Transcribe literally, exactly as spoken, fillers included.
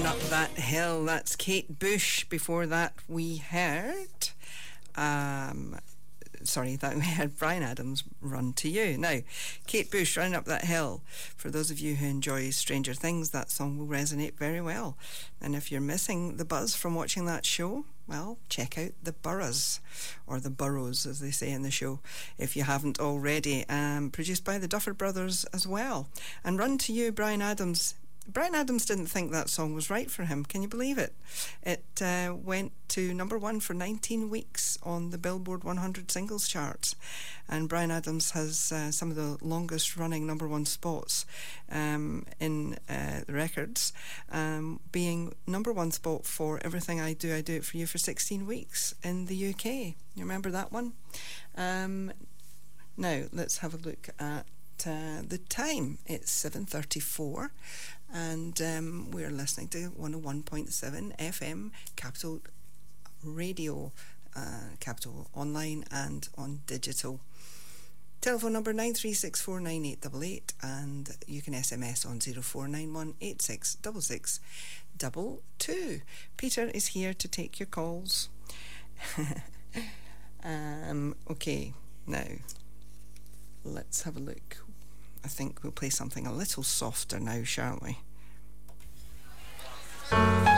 Up That Hill. That's Kate Bush. Before that we heard um sorry that we had Bryan Adams, Run to You. Now Kate Bush, Running Up That Hill. For those of you who enjoy Stranger Things, that song will resonate very well. And if you're missing the buzz from watching that show, well, check out The Burrows, or The Burrows as they say in the show, if you haven't already. Um, produced by the Duffer Brothers as well. And Run to You, Bryan Adams. Bryan Adams didn't think that song was right for him. Can you believe it? It uh, went to number one for nineteen weeks on the Billboard one hundred singles charts. And Bryan Adams has uh, some of the longest running number one spots um, in uh, the records, um, being number one spot for Everything I Do, I Do It For You for sixteen weeks in the U K. You remember that one? Um, now, let's have a look at uh, the time. It's seven thirty-four. And um, we're listening to one oh one point seven F M Capital Radio, uh, Capital Online and on digital. Telephone number nine three six four nine eight eight eight, and you can S M S on zero four nine one eight six six six two two. Peter is here to take your calls. um, okay, now let's have a look. I think we'll play something a little softer now, shan't we?